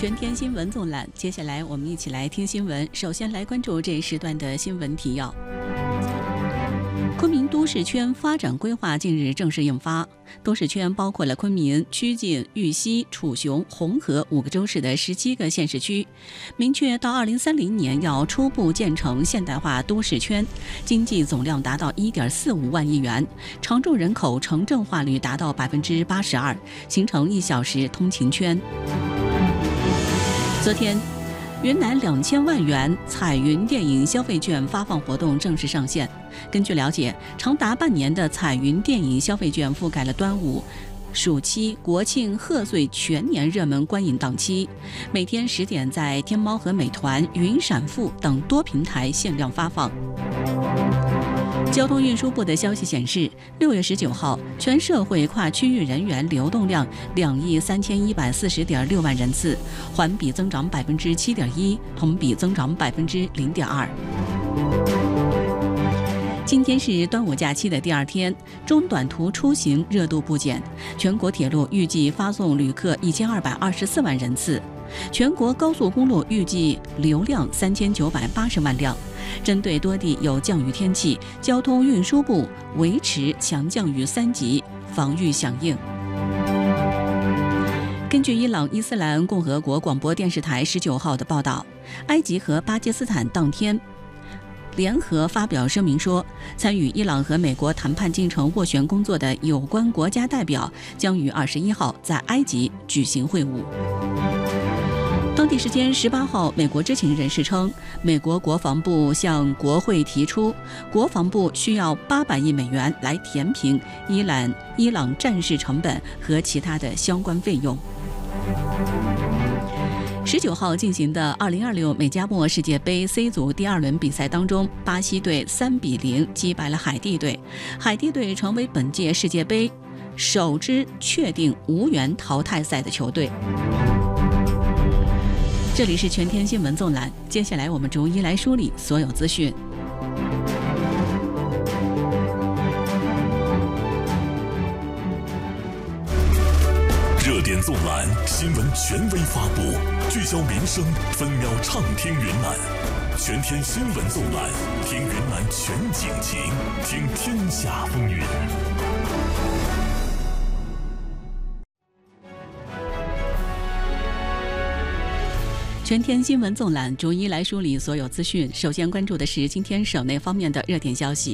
全天新闻纵览，接下来我们一起来听新闻。首先来关注这一时段的新闻提要。昆明都市圈发展规划近日正式印发，都市圈包括了昆明、曲靖、玉溪、楚雄、红河5个州市的17个县市区，明确到2030年要初步建成现代化都市圈，经济总量达到1.45万亿元，常住人口城镇化率达到82%，形成1小时通勤圈。昨天，云南2000万元彩云电影消费券发放活动正式上线。根据了解，长达半年的彩云电影消费券覆盖了端午、暑期、国庆、贺岁全年热门观影档期，每天10点在天猫和美团、云闪付等多平台限量发放。交通运输部的消息显示，6月19号，全社会跨区域人员流动量23140.6万人次，环比增长7.1%，同比增长0.2%。今天是端午假期的第2天，中短途出行热度不减，全国铁路预计发送旅客1224万人次，全国高速公路预计流量3980万辆。针对多地有降雨天气，交通运输部维持强降雨3级，防御响应。根据伊朗伊斯兰共和国广播电视台19号的报道，埃及和巴基斯坦当天联合发表声明说，参与伊朗和美国谈判进程斡旋工作的有关国家代表将于21号在埃及举行会晤。当地时间18号，美国知情人士称，美国国防部向国会提出，国防部需要800亿美元来填平伊朗战事成本和其他的相关费用。19号进行的2026美加墨世界杯 C 组第2轮比赛当中，巴西队3-0击败了海地队，海地队成为本届世界杯首支确定无缘淘汰赛的球队。这里是全天新闻纵览，接下来我们逐一来梳理所有资讯。 热点纵览，新闻权威发布，聚焦民生，分秒畅听云南。全天新闻纵览，听云南全景情，听天下风云。 全天新闻纵览，逐一来梳理所有资讯。首先关注的是今天省内方面的热点消息。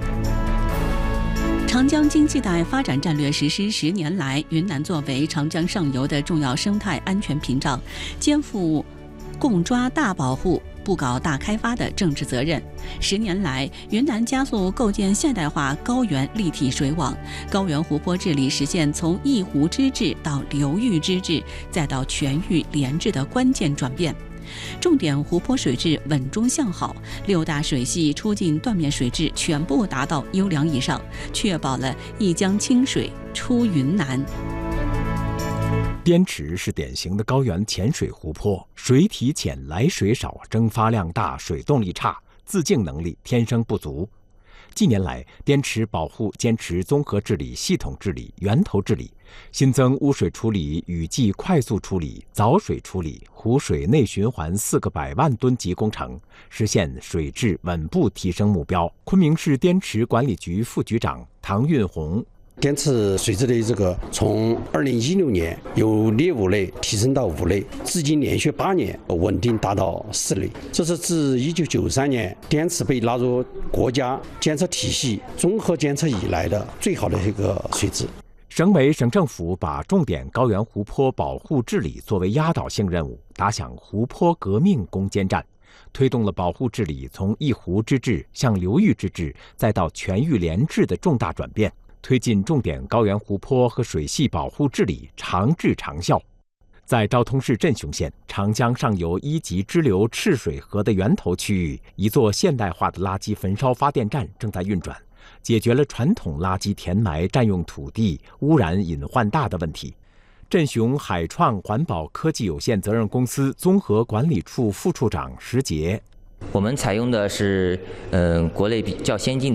长江经济带发展战略实施10年来，云南作为长江上游的重要生态安全屏障，肩负共抓大保护、不搞大开发的政治责任。10年来，云南加速构建现代化高原立体水网，高原湖泊治理实现从一湖之治到流域之治，再到全域联治的关键转变。重点湖泊水质稳中向好，6大水系出境断面水质全部达到优良以上，确保了一江清水出云南。 滇池是典型的高原浅水湖泊，水体浅，来水少，蒸发量大，水动力差，自净能力天生不足。近年来，滇池保护坚持综合治理、系统治理、源头治理，新增污水处理、雨季快速处理、早水处理、湖水内循环4个100万吨级工程，实现水质稳步提升目标。昆明市滇池管理局副局长唐运红。 滇池水质的从2016年由劣5类提升到5类，至今连续8年稳定达到4类。这是自1993年滇池被纳入国家监测体系综合监测以来的最好的一个水质。 省委省政府把重点高原湖泊保护治理作为压倒性任务，打响湖泊革命攻坚战，推动了保护治理从一湖之治向流域之治，再到全域联治的重大转变。推进重点高原湖泊和水系保护治理长治长效。在昭通市镇雄县长江上游1级支流赤水河的源头区域，一座现代化的垃圾焚烧发电站正在运转，解决了传统垃圾填埋占用土地、污染隐患大的问题。镇雄海创环保科技有限责任公司综合管理处副处长石杰。 我们采用的是国内比较先进